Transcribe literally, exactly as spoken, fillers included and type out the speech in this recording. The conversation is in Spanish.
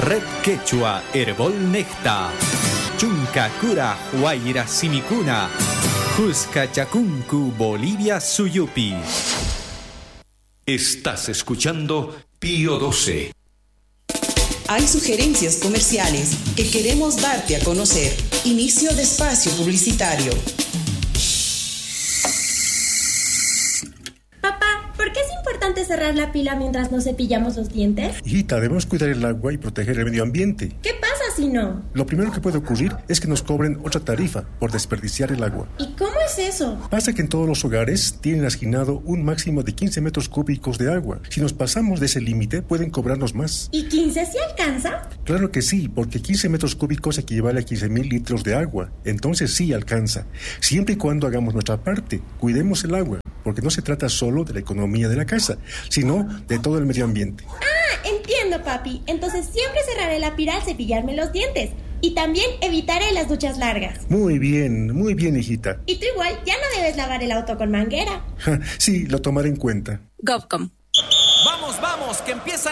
Red Quechua Herbol Necta. Chunca Cura Huayra Simicuna. Jusca Chacuncu Bolivia Suyupi. Estás escuchando Pío doce. Hay sugerencias comerciales que queremos darte a conocer. Inicio de espacio publicitario. Papá, ¿por qué es importante cerrar la pila mientras nos cepillamos los dientes? Hijita, debemos cuidar el agua y proteger el medio ambiente. ¿Qué pasa si no? Lo primero que puede ocurrir es que nos cobren otra tarifa por desperdiciar el agua. ¿Y cómo es eso? Pasa que en todos los hogares tienen asignado un máximo de quince metros cúbicos de agua. Si nos pasamos de ese límite, pueden cobrarnos más. ¿Y quince sí alcanza? Claro que sí, porque quince metros cúbicos equivale a quince mil litros de agua. Entonces sí alcanza. Siempre y cuando hagamos nuestra parte, cuidemos el agua, porque no se trata solo de la economía de la casa, sino de todo el medio ambiente. Ah, entiendo, papi. Entonces siempre cerraré la pila al cepillarme los dientes. Y también evitaré las duchas largas. Muy bien, muy bien, hijita. Y tú igual ya no debes lavar el auto con manguera. Ja, sí, lo tomaré en cuenta. GovCom. Vamos, vamos, que empieza